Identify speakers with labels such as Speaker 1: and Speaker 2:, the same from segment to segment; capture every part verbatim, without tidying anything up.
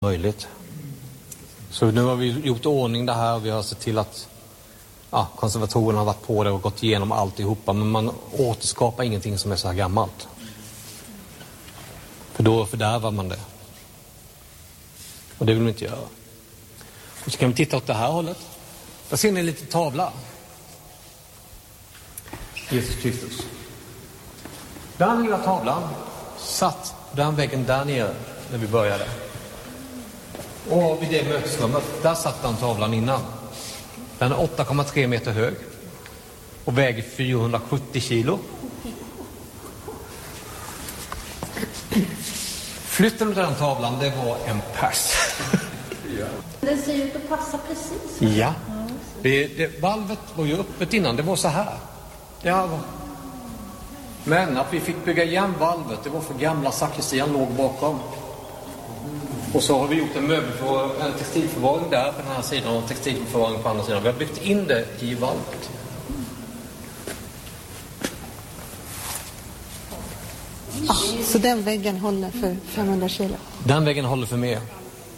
Speaker 1: möjligt. Så nu har vi gjort ordning det här och vi har sett till att ja, konservatorerna har varit på det och gått igenom alltihopa, men man återskapar ingenting som är så här gammalt. För då fördärvar man det. Och det vill man inte göra. Och så kan vi titta åt det här hållet. Där ser ni en liten tavla. Jesus Kristus. Den lilla tavlan satt på den väggen där nere när vi började. Och vid det mötesrummet, där satt den tavlan innan. Den är åtta komma tre meter hög och väger fyrahundrasjuttio kilo. Flytten av den tavlan, det var en pers.
Speaker 2: Den ser ut att passa precis.
Speaker 1: Ja. Det, det, valvet var ju öppet innan, det var så här. Ja, men att vi fick bygga igen valvet, det var för gamla sakristian låg bakom. Och så har vi gjort en möbel för en textilförvaring där på den här sidan och textilförvaring på andra sidan. Vi har byggt in det i valvet.
Speaker 3: Ah, så den väggen håller för femhundra kilo?
Speaker 1: Den väggen håller för mer.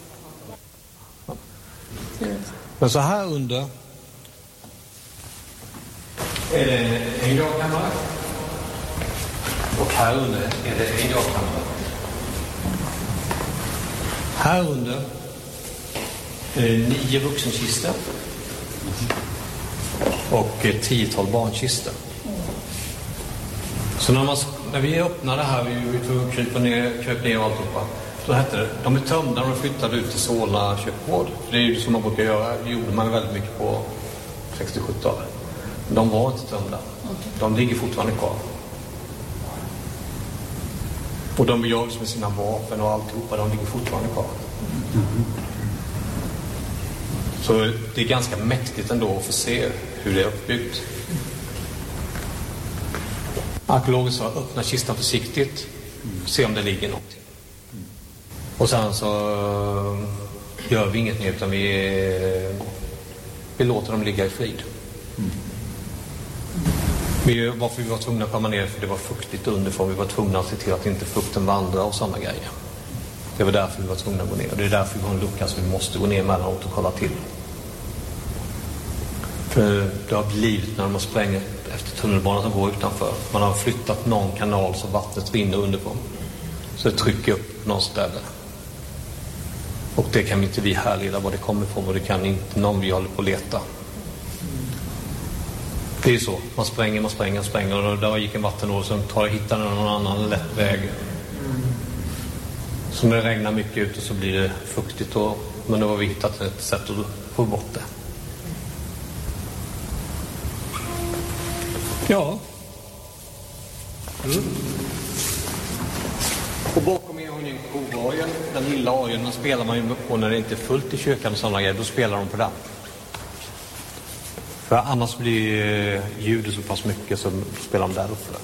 Speaker 1: Men så här under är det en gravkammare. Och här under är det en gravkammare. Här under är det nio vuxenkistor och ett tiotal barnkistor. Så när, man, när vi öppnade här, vi, vi tog krypa ner, kröp ner och alltihopa, då hette det, de är tömda och flyttade ut till Solna köpgård. För det är ju som man brukar göra, det gjorde man väldigt mycket på sextio-sjuttiotalet. De var inte tömda. De ligger fortfarande kvar. Och de begravs med sina vapen och alltihopa, de ligger fortfarande kvar. Så det är ganska mäktigt ändå att få se hur det är uppbyggt. Arkeologer sa, öppna kistan försiktigt, se om det ligger någonting. Och sen så gör vi inget mer, utan vi, vi låter dem ligga i frid. Vi, varför vi var tvungna att komma ner, för det var fuktigt underifrån. Vi var tvungna att se till att inte fukten vandrar och sådana grejer. Det var därför vi var tvungna att gå ner. Och det är därför vi har en lucka, så vi måste gå ner mellanåt och kolla till. För det har blivit när man spränger efter tunnelbanan som går utanför. Man har flyttat någon kanal så vattnet rinner underifrån. Så det trycker upp någon ställe. Och det kan inte vi härleda var det kommer ifrån, och det kan inte någon vi håller på att leta. Det är ju så. Man spränger, man spränger, spränger. Och där gick en vattenål som tar och hittar någon annan lätt väg. Så när det regnar mycket ut och så blir det fuktigt. Och, men då har vi hittat ett sätt att få bort det. Ja. Mm. Och bakom er har ni en kovargen. Den lilla orgeln spelar man ju på när det inte är fullt i kyrkan och sådana grejer. Då spelar de på den. För annars blir ljudet så pass mycket som spelar de där uppe.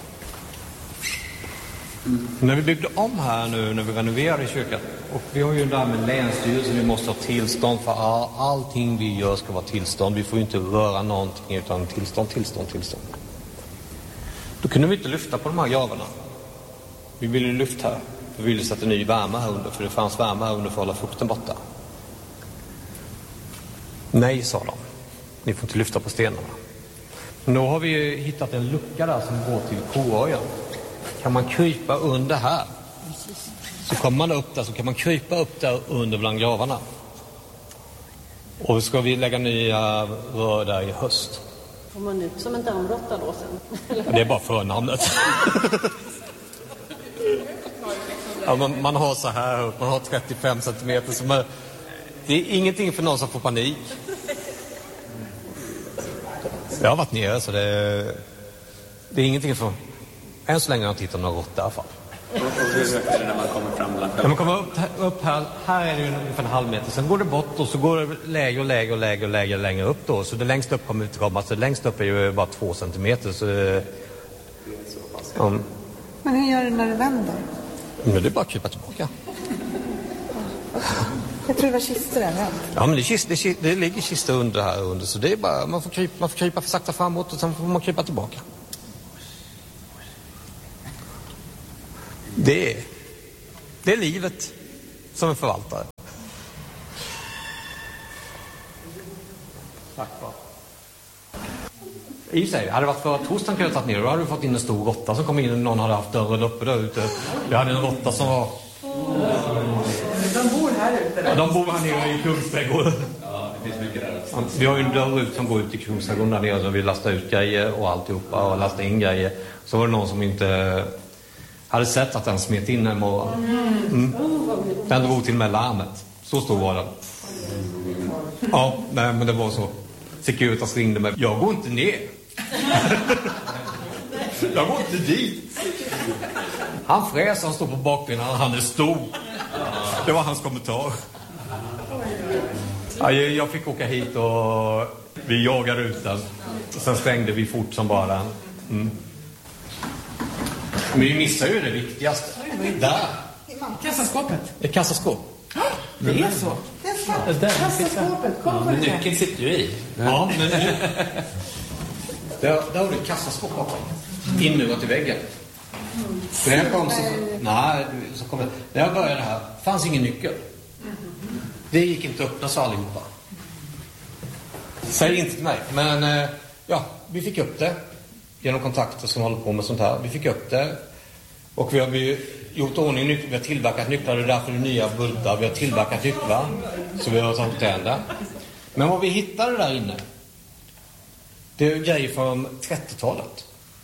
Speaker 1: Mm. När vi byggde om här nu, när vi renoverade kyrkan, och vi har ju där med länsstyrelsen, vi måste ha tillstånd för all, allting vi gör ska vara tillstånd. Vi får ju inte röra någonting utan tillstånd, tillstånd, tillstånd. Då kunde vi inte lyfta på de här gravarna. Vi ville ju lyfta här. Vi ville sätta ny värme här under, för det fanns värme här under för att hålla fukten borta. Nej, sa de. Ni får inte lyfta på stenarna. Men då har vi ju hittat en lucka där som går till koorgeln. Kan man krypa under här, så kommer man upp där, så kan man krypa upp där under bland gravarna. Och ska vi lägga nya rör där i höst.
Speaker 2: Får man ut som en dammråtta då sen?
Speaker 1: Det är bara förnamnet. Ja, man, man har så här, man har trettiofem centimeter. Så man, det är ingenting för någon som får panik. Jag har varit nere, så det, det är ingenting för... Än så länge har jag inte hittat någon råtta i alla fall.
Speaker 4: Och hur ökar det när man kommer fram?
Speaker 1: När man kommer upp, upp här, här är det ungefär en halv meter. Sen går det bort och så går det lägre och lägre och lägre och lägre längre upp då. Så det längst upp kommer inte komma. Så längst upp är ju bara två centimeter. Så det, ja.
Speaker 3: Men hur gör du när det vänder?
Speaker 1: Men det är bara att krypa tillbaka.
Speaker 3: Jag tror det var kistor där.
Speaker 1: Ja, men det, kist, det, det ligger kistor under här under. Så det är bara, man får krypa, man får krypa för sakta framåt och sen får man krypa tillbaka. Det är, det är livet. som en förvaltare. Tack bra. I sig, hade det varit för att torsdagen kunde jag tagit ner, då hade du fått in en stor råtta som kom in och någon hade haft dörren uppe där ute. Jag hade en råtta som var...
Speaker 5: De bor här ute?
Speaker 1: Ja, de bor här nere i Kungsträdgården.
Speaker 4: Ja, det finns mycket där också.
Speaker 1: Vi har ju en dörr ut som går ut i Kungsträdgården där nere, så vi lastar ut grejer och alltihopa och lastar in grejer. Så var det någon som inte hade sett att den smet in en morgon. Mm. Den drog till med larmet. Så stor var den. Ja, nej, men det var så. Securitas ringde mig. Jag går inte ner. Jag går inte dit. Han fräser, han står på bakbenen, han är stor. Det var hans kommentar. Ja, jag fick åka hit och vi jagade ut den. Sen stängde vi fort som bara den. Mm. Men vi missar ju det viktigaste. Där.
Speaker 5: Kassaskåpet.
Speaker 1: Ett kassaskåp.
Speaker 5: Det är så. Det är så. Kassaskåpet. Kom på det.
Speaker 4: Nyckeln sitter ju i.
Speaker 1: Ja, men nu. Där, där har du ett kassaskåp bakom. Inmurat i väggen. För jag kom så, nej, så kom det. När jag började här fanns ingen nyckel. Det gick inte att öppna så allihopa. Säg inte till mig. Men ja, vi fick upp det. Genom kontakter som håller på med sånt här. Vi fick upp det. Och vi har vi gjort ordning nycklar. Vi har tillverkat nycklar. Det är därför det är nya bultar. Vi har tillverkat nycklar. Så vi har tagit det där. Men vad vi hittade där inne, det är grejer från trettiotalet.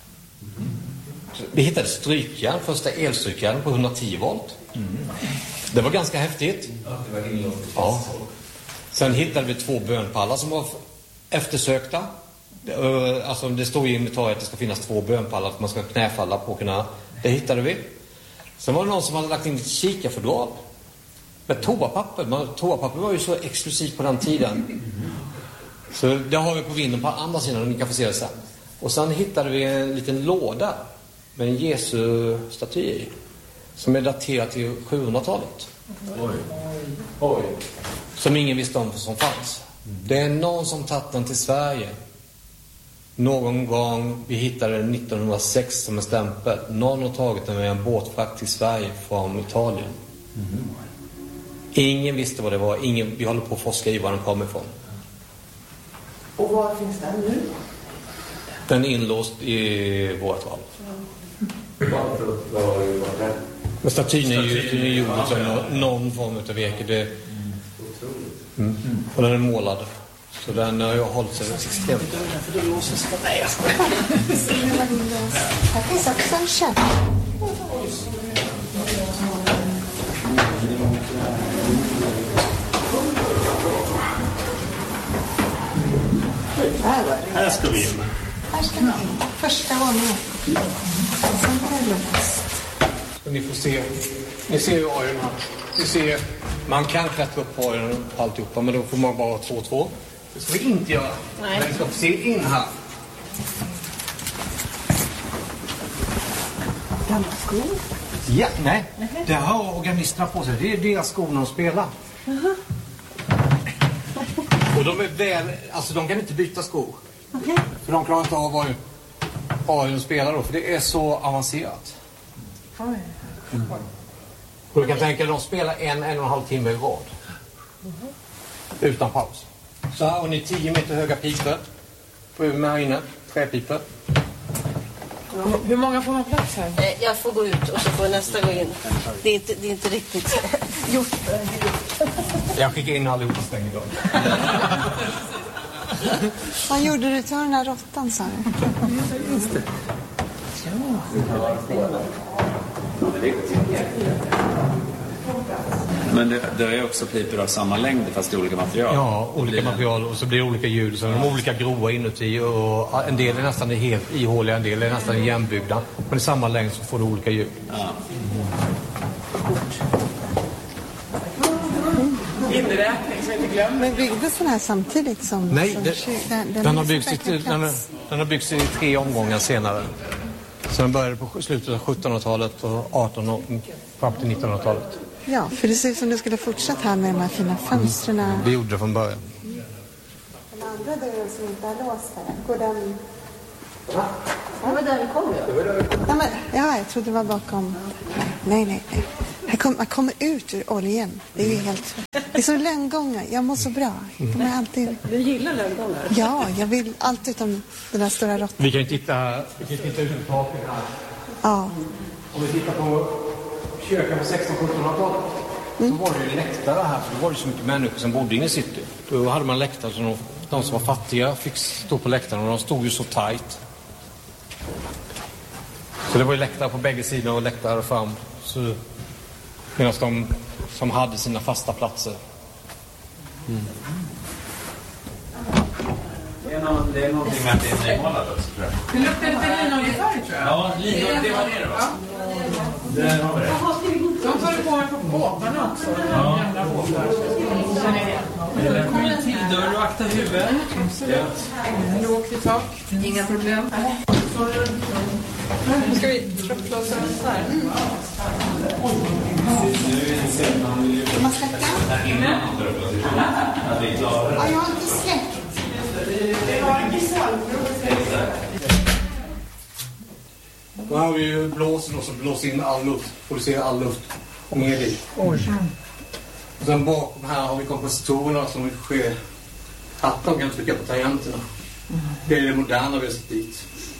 Speaker 1: Vi hittade strykjärn, första elstrykjärn på hundratio volt. Mm. Det var ganska häftigt. Ja. Sen hittade vi två bönpallar som var eftersökta. Alltså det står i inventariet att det ska finnas två bönpallar att man ska knäfalla på kunna. Det hittade vi. Sen var det någon som hade lagt in ett kikarfodral med toapapper. Toapapper var ju så exklusivt på den tiden. Så det har vi på vinden på andra sidan och ni kan få se det sen. Och sen hittade vi en liten låda med en Jesu-staty i, som är daterad till sjuhundratalet. Oj. Oj. Som ingen visste om som fanns. Det är någon som tagit den till Sverige. Någon gång, vi hittade den nittonhundrasex som en stämpel. Någon har tagit den med en båtfrakt till Sverige från Italien. Mm. Ingen visste vad det var. Ingen, vi håller på att forska i var den kommer ifrån.
Speaker 5: Och var finns den nu?
Speaker 1: Den är inlåst i vårt val. Men statyn är ju gjord som någon form av virke. Det, mm. Och den är målad. Så den har jag hållit sig extremt.
Speaker 5: För det låser sig på mig.
Speaker 3: Här finns också en köp.
Speaker 6: Här ska vi in.
Speaker 3: Här ska vi in. Första våningen. Sen är det lugnt.
Speaker 1: Ni får se. Ni ser ju orgeln här. Ni ser, man kan klättra upp på orgeln och alltihopa, men då får man bara två två. Det ska vi inte göra. Nej. Men vi ska få se in här.
Speaker 3: Gamla skor.
Speaker 1: Ja, nej. Uh-huh. Det har organisterna på sig. Det är deras skor de spelar. Uh-huh. Och de är väl, alltså de kan inte byta skor. Okay. För de klarar inte av vad orgeln spelar då, för det är så avancerat.
Speaker 3: Oj.
Speaker 1: Mm. Och du kan tänka att de spelar en, en och en halv timme i rad. Uh-huh. Utan paus. Så här har ni tio meter höga pipor. Med här inne, träpipor.
Speaker 5: Ja. Hur många får man plats här?
Speaker 7: Jag får gå ut och så får nästa gå in. Det är inte, det är inte riktigt gjort.
Speaker 1: Jag skickar in allihopa stäng idag.
Speaker 3: Vad gjorde du till den här råttan, sa du?
Speaker 5: Just det.
Speaker 4: Men det, det är också pipor av samma längd fast i olika material.
Speaker 1: Ja, olika material och så blir det olika ljud. Så de är olika grova inuti och en del är nästan helt ihåliga, en del är nästan jämnbyggda. Men i samma längd så får du olika ljud.
Speaker 4: Ja.
Speaker 5: Inräkning som inte glömmer.
Speaker 3: Men byggdes den här samtidigt som...
Speaker 1: Nej,
Speaker 3: som
Speaker 1: det,
Speaker 3: den, den,
Speaker 1: den, har byggts i, den, har, den har byggts i tre omgångar senare. Så den började på slutet av sjuttonhundratalet och artonhundratalet fram till nittonhundratalet.
Speaker 3: Ja, för det ser ut som du skulle fortsätta här med de här fina fönstren.
Speaker 1: Mm. Det gjorde det från början.
Speaker 3: Mm. Den andra dörren som inte har låst här, går den...
Speaker 7: Ja. Det var där vi kom, ja.
Speaker 3: Ja, men, ja, jag trodde det var bakom... Nej, nej, nej. Jag, kom, jag kommer ut ur oljan. Det är ju helt... Det är så lönngångar. Jag mår så bra. Jag kommer alltid...
Speaker 7: Du gillar lönngångar?
Speaker 3: Ja, jag vill allt utom den där stora råttan.
Speaker 1: Vi kan ju titta, vi kan titta ut på taket här.
Speaker 3: Ja.
Speaker 1: Om vi tittar på kyrkan på sexton-sjuttonhundratalet mm. så var det ju läktare här, för då var det så mycket människor som bodde inne i city. Då hade man läktare så de, de som var fattiga fick stå på läktaren och de stod ju så tajt. Så det var ju läktare på bägge sidor och läktare fram. Så, medan de som hade sina fasta platser. Mm.
Speaker 4: Det är, någon, det är någonting med att det är nymålat också, tror jag.
Speaker 5: Det luktar lite linoljefärg, tror jag.
Speaker 4: Ja, linolje, det var det då. Ja. Där har vi det.
Speaker 5: De tar det på mig på båtarna också. Ja. Gamla båtar. Det kommer en till dörr och akta huvudet. Lågt i tak. Inga problem. Nu ska vi trapplåsa oss här.
Speaker 3: Man släcka? Ja, jag har inte släckt.
Speaker 1: Då har vi ju blåsen och så blåser in all luft. Producerar all luft. Och ner dit. Och sen bakom här har vi kompositorerna som sker att de kan trycka på tangenterna. Det är det moderna vi har sett dit.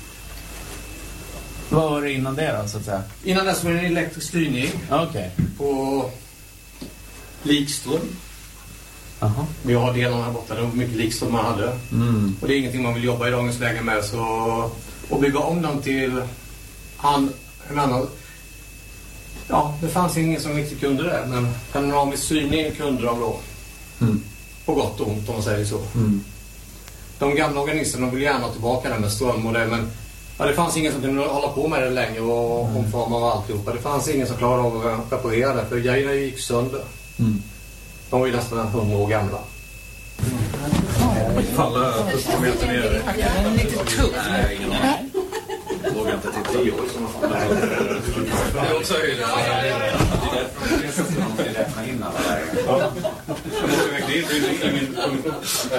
Speaker 4: Vad var det innan det då, så att säga?
Speaker 1: Innan dess var det en elektrisk styrning.
Speaker 4: Okej. Okay.
Speaker 1: På likström.
Speaker 4: Aha.
Speaker 1: Vi har delarna här borta, det var mycket likström man hade. Mm. Och det är ingenting man vill jobba i dagens läge med. Så att bygga om den till han, en annan... Ja, det fanns ingen som riktigt kunde det. Men panoramisk styrning kunde de då. Mm. På gott och ont om man säger så. Mm. De gamla organisterna vill gärna tillbaka den med ström och det, men ja, det fanns ingen som kunde hålla på med det längre och mm. omforma och alltihopa. Det fanns ingen som klarade av att reparera det, för grejerna gick sönder. Mm. De var ju nästan hundra år gamla.
Speaker 4: Falla första meter ner.
Speaker 5: Den är lite tung.
Speaker 4: Nej, ingen aning. Jag vågar inte titta. Det är också höjden. Det är därför man vill räkna in alla där. Jag måste verkligen inte ingen kommission.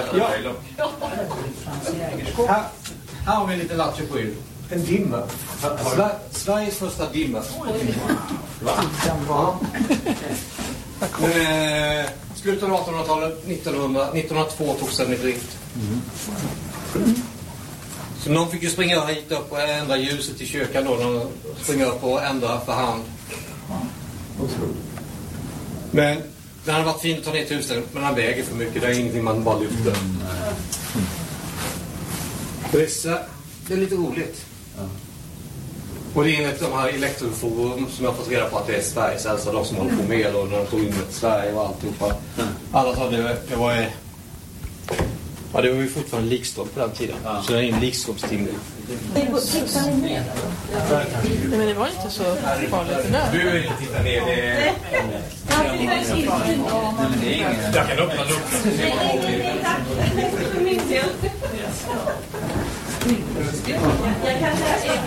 Speaker 1: Här, här har vi en liten lattjo på er. En dimmer. Sveriges första dimmer. Va? Ja. Men, eh, slutet av artonhundratalet, nittonhundra, nittonhundratvå togs den i drift. Mm. Så någon fick ju springa hit upp och ändra ljuset i kyrkan då. De springer upp och ändra för hand. Men den hade varit fint att ta ner tusen, men den väger för mycket. Det är ingenting man bara lyfter. Vissa, det är lite roligt. Och det är enligt de här elektroforum som jag har fått reda på att det är Sveriges äldsta, de som håller på med och när de tog in ett Sverige och alltihopa. Alla sa det, det var ja, det var ju fortfarande likström på den tiden. Ja. Så det är en likströmstimning.
Speaker 7: Nej, men det var inte så farligt det där.
Speaker 1: Du vill inte titta ner, det är... Jag kan öppna luckan.
Speaker 5: Jag kan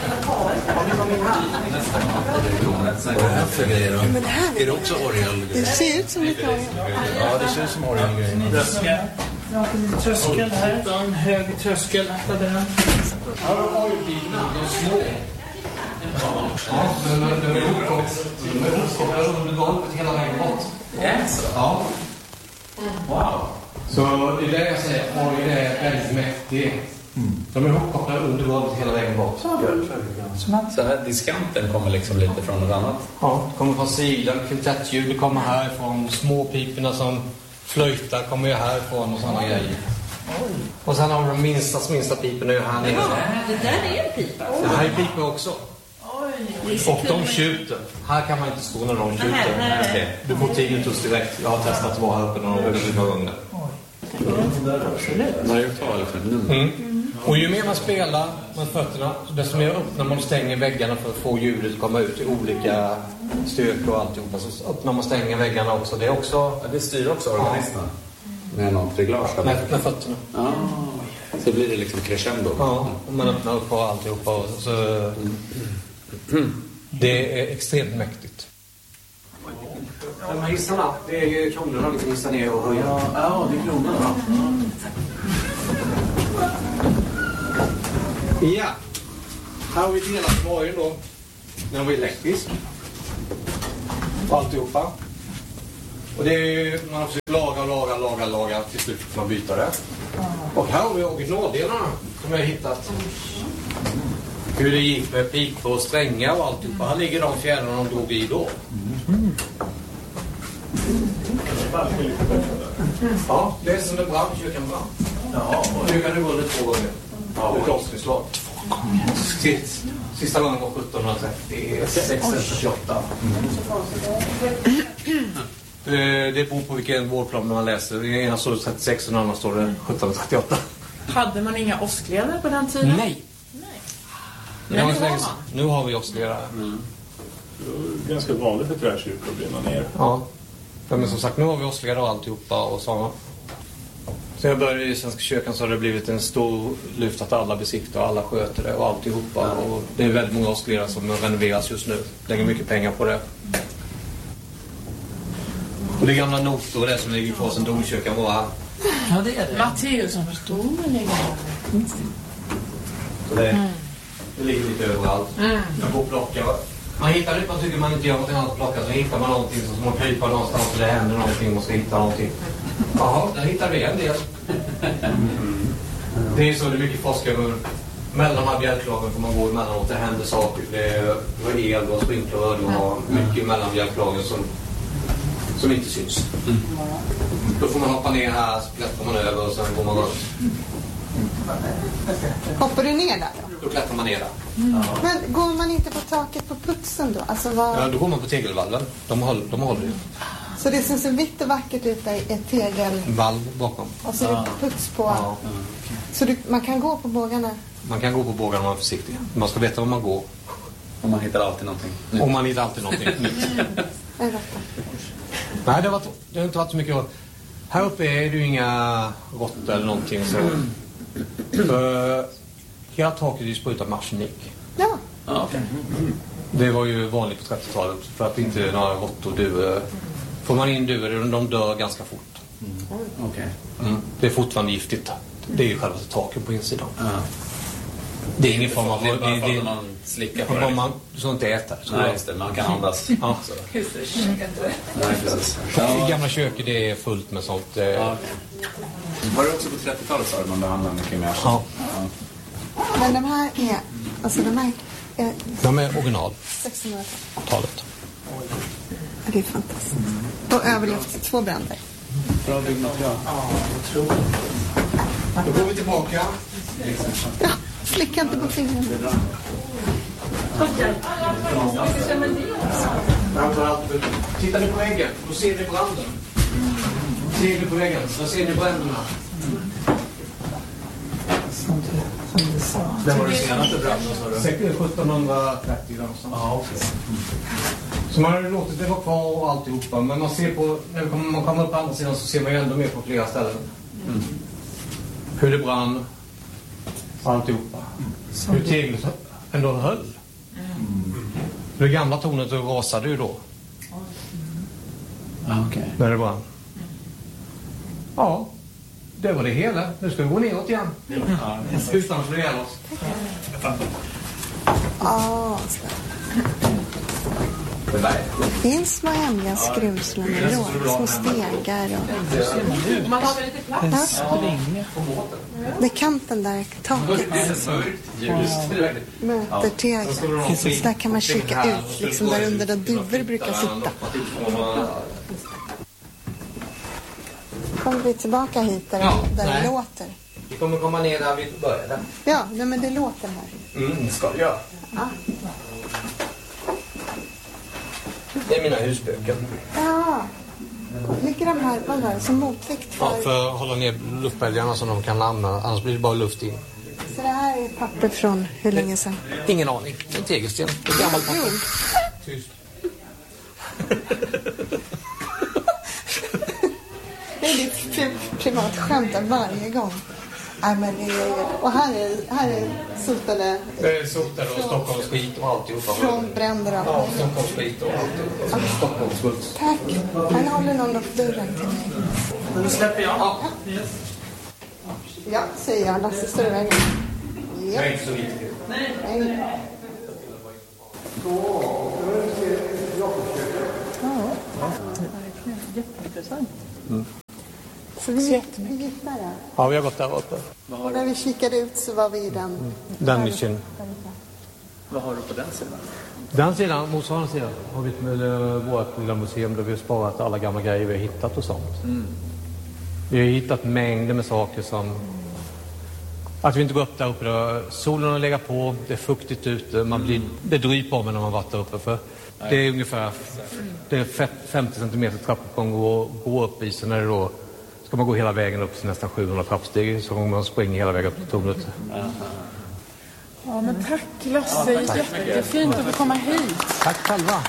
Speaker 5: säga
Speaker 6: Men det här är det också orgel.
Speaker 3: Det ser ut som lite orgel.
Speaker 6: Ja, det ser ut som orgelgrejer.
Speaker 5: Tröskel här, en hög tröskel.
Speaker 1: Här har orgelbilarna, de små. Ja, men de är ihopkopplade under golvet hela vägen bort. Ja. Wow. Så det är det jag säger, orgel är väldigt mäktig. Mm. De är ihopkopplade under golvet hela vägen bort.
Speaker 4: Så här diskanten kommer liksom lite från något annat?
Speaker 1: Ja, det kommer från sidan, kvintettljud, det kommer härifrån, småpiporna som flöjtar kommer ju härifrån och sådana grejer. Oj. Och sen har vi de minsta, minsta piporna här nere.
Speaker 7: Ja, det där är en pipa.
Speaker 1: Det här är pipor också. Oj. Och de tjuter. Här kan man inte stå när de tjuter. Okay. Du får tinnitus direkt. Jag har testat att vara här uppe när de över några gånger. Mm. Och ju mer man spelar med fötterna, desto mer öppnar man och stänger väggarna för att få ljudet att komma ut i olika styrkor och alltihopa. Så öppnar man och stänger väggarna också. Det är också...
Speaker 4: Ja, det styr också organisterna. Med något reglage.
Speaker 1: Med, med fötterna.
Speaker 4: Ja. Så blir det liksom crescendo.
Speaker 1: Ja, och man öppnar upp och alltihopa. Och så... Mm. Det är extremt mäktigt. De här hissarna, det är ju kronorna vi kan hissa ner och höja.
Speaker 4: Ja, det är kronorna.
Speaker 1: Ja, här har vi delat varje då. Den var elektrisk. alltihopa. Och det är, man har försökt laga, laga, laga, laga. Till slut får man byta det. Och här har vi originaldelarna som jag har hittat. Hur det gick med pik och strängar och alltihopa. Här ligger de fjärdarna de drog i då. Mm. Ja, det är som det brann, kyrkan brann. Ja, och nu kan det gå lite två gånger. Ja, det är klosterslag. Två gånger. Sist, sista gången var sjuttonhundratrettiosex eller tjugoåtta. Det, det beror på vilken vårdplan man läser. I ena står det trettiosex och den andra står det sjuttonhundratrettioåtta.
Speaker 5: Hade man inga åskledare på den tiden?
Speaker 1: Nej.
Speaker 5: Nej.
Speaker 1: Men nu, har man. nu har vi åskledare. Mm.
Speaker 8: Det är ganska vanligt för träkyrkor att brinna ner.
Speaker 1: Ja. Ja, men som sagt, nu har vi åskledare och alltihopa och sådana. Sen jag började i Svenska kyrkan så har det blivit en stor lyft att alla besiktar och alla sköter det och alltihopa. Mm. Och det är väldigt många åskledare som renoveras just nu. Lägger mycket pengar på det. Och det är gamla notor det som ligger på oss en domkyrka var.
Speaker 5: Ja, det är det. Matteus som förstår ligger här.
Speaker 1: Så det, mm. det ligger lite överallt. Mm. Jag går och plockar. Man hittar det, man tycker man inte gör något annat att plocka, så hittar man någonting så man krypar någonstans och det händer någonting, man ska hitta någonting. Jaha, där hittar vi en del. Mm. Det är så, det är mycket forskare. Mellan de här bjälklagen får man gå emellanåt, det händer saker. Det är el och sprinkler och har mycket mellan bjälklagen som som inte syns. Mm. Då får man hoppa ner här, så klättrar man över och sen går man runt.
Speaker 3: Hoppar du ner där då?
Speaker 1: Då klättrar man ner där.
Speaker 3: Mm. Ja. Men går man inte på taket på putsen då? Alltså vad...
Speaker 1: Ja, då går man på tegelvallen. De håller, de håller ju.
Speaker 3: Så det som ser vitt och vackert ut är ett tegel...
Speaker 1: Valv bakom.
Speaker 3: Och så är det puts på... Ja. Så du, man kan gå på bågarna?
Speaker 1: Man kan gå på bågarna om man är försiktig. Man ska veta var man går.
Speaker 4: Och man hittar alltid någonting
Speaker 1: nytt. Och man hittar alltid någonting nytt. Nej, det har, varit, det har inte varit så mycket. Här uppe är det ju inga råttor eller någonting. Så, för hela taket är ju sprutat med arsenik.
Speaker 3: Ja.
Speaker 4: Ja, okay.
Speaker 1: Det var ju vanligt på trettiotalet. För att inte några råttor duvor. Får man in duvor, de dör ganska fort.
Speaker 4: Mm. Okay.
Speaker 1: Mm. Det är fortfarande giftigt. Det är ju själva taket på insidan.
Speaker 4: Ja.
Speaker 1: Det är ingen form av...
Speaker 4: Det är bara för att man slickar på det.
Speaker 1: Man, du ska inte äta det.
Speaker 4: Nej, just det. Man kan andas.
Speaker 1: Ja.
Speaker 5: Just det, käka inte det.
Speaker 4: Nej, precis.
Speaker 1: Ja. I gamla köket det är fullt med sånt. Ja, okay.
Speaker 4: Var det också på trettiotalet så man behandlar mycket mer?
Speaker 1: Ja.
Speaker 3: Ja. Men de här är... Alltså de här är...
Speaker 1: De är original.
Speaker 3: sextonhundratalet. Det är fantastiskt. Och överlevt två bränder.
Speaker 4: Bra byggmaterial.
Speaker 1: Ja, jag tror. Då går vi tillbaka.
Speaker 3: Ja, slicka inte på fingrarna.
Speaker 1: Tittar ni på väggen, då ser ni branden. Ser ni på väggen, då ser ni bränderna.
Speaker 4: Det var det senaste branden, sa du?
Speaker 1: sjuttonhundratrettio någonstans. Ja, okej. Så man har låtit det vara kvar och alltihopa. Men man ser på, när man kommer upp på andra sidan så ser man ju ändå mer på flera ställen. Mm. Hur det brann. Alltihopa. Mm. Hur teglet ändå höll. Mm. Det gamla tornet rasade ju då.
Speaker 4: Mm. Okay.
Speaker 1: När det brann. Mm. Ja, det var det hela. Nu ska vi gå neråt igen. Mm. Ja, utan att slå ihjäl oss.
Speaker 3: Ja, det finns små hemliga skrymslen med låg, små stegar och...
Speaker 5: Man har väl lite plats?
Speaker 3: Ja. Det är kanten där, taket. Möter tegel. Så där kan man kika ut, liksom där under där duvor brukar sitta. Kommer vi tillbaka hit där, ja, där det låter?
Speaker 1: Vi kommer komma ner där vi började.
Speaker 3: Ja, nej, men det låter här.
Speaker 1: Mm, det ska vi göra.
Speaker 3: Ja.
Speaker 1: Det är mina husböcker.
Speaker 3: Ja. Ligger de här, vad var det, som motvikt för...
Speaker 1: Ja, för att hålla ner luftbälgarna så de kan använda, annars blir det bara luft in.
Speaker 3: Så det här är papper från hur länge sedan?
Speaker 1: Ingen aning. En tegelsten. Det är gammalt papper. Tyst.
Speaker 3: Det är ditt privat skämt varje gång. Nej, men det är, och här är, här är sotade...
Speaker 1: Det är sotade och Stockholms skit och alltihopa.
Speaker 3: Från bränder och...
Speaker 1: Ja, Stockholms skit och alltihopa. Ja. Stockholms smuts.
Speaker 3: Tack. Han håller någon upp dörren till mig.
Speaker 5: Nu släpper jag.
Speaker 3: Ja, ja säger jag. Lasse står i vägen.
Speaker 1: Det är inte så viktigt.
Speaker 3: Nej. Nej. Ja.
Speaker 5: Jätteintressant.
Speaker 1: Mm.
Speaker 3: Så vi, vi gick där.
Speaker 1: Ja, vi har gått där uppe.
Speaker 3: Och när vi kikade ut så var vi i den. Mm.
Speaker 1: Den nischen.
Speaker 6: Vad har du på den sidan?
Speaker 1: Den sidan, motsvarande sidan, har vi ett, vårt lilla museum där vi har sparat alla gamla grejer vi har hittat och sånt. Mm. Vi har hittat mängder med saker som... Att vi inte går upp där uppe. Då. Solen har legat på, det är fuktigt ute, man blir, det dryper om när man varit där uppe. För det är ungefär det är femtio centimeter trappuppgång och gå upp i, så när det då ska man gå hela vägen upp till nästan sjuhundra trappsteg så man springer hela vägen upp till tornet.
Speaker 5: Ja, men tack Lasse, jättefint att få komma hit.
Speaker 1: Tack själva.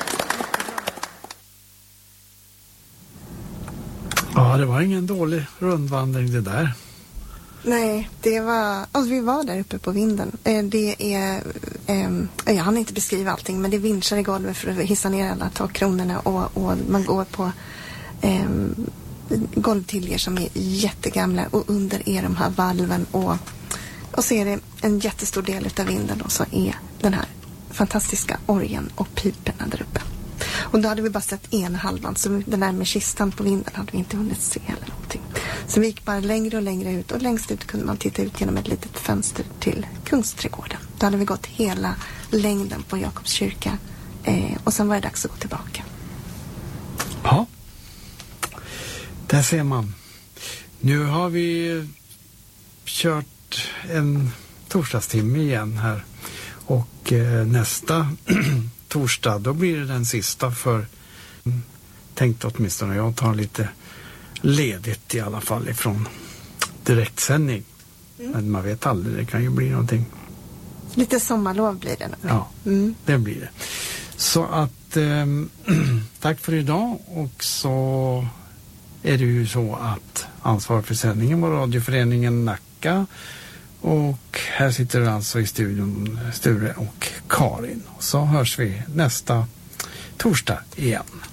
Speaker 9: Ja, det var ingen dålig rundvandring det där.
Speaker 3: Nej, det var... Alltså vi var där uppe på vinden. Det är... Eh, jag hann inte beskriva allting, men det är vinschar i golvet för att hissa ner alla takkronorna och, och man går på eh, golvtiljer som är jättegamla och under är de här valven och, och så är det en jättestor del av vinden och så är den här fantastiska orgeln och piperna där uppe. Och då hade vi bara sett en halvan, så den där med kistan på vinden hade vi inte hunnit se eller någonting. Så vi gick bara längre och längre ut och längst ut kunde man titta ut genom ett litet fönster till Kungsträdgården. Då hade vi gått hela längden på Jakobs kyrka eh, och sen var det dags att gå tillbaka.
Speaker 9: Ja, där ser man. Nu har vi kört en torsdagstimme igen här och eh, nästa torsdag, då blir det den sista för tänkte åtminstone jag tar lite ledigt i alla fall ifrån direktsändning. Mm. Men man vet aldrig, det kan ju bli någonting.
Speaker 3: Lite sommarlov blir det nog.
Speaker 9: Ja, mm. det blir det. Så att eh, tack för idag och så är det ju så att ansvar för sändningen var radioföreningen Nacka och här sitter alltså i studion Sture och Karin. Så hörs vi nästa torsdag igen.